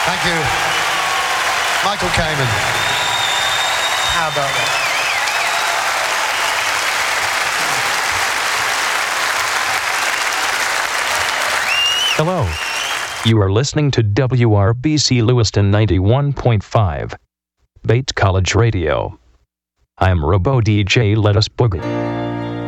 Thank you. Michael Kamen. How about that? Hello. You are listening to WRBC Lewiston 91.5, Bates College Radio. I'm Robo DJ. Let us boogie.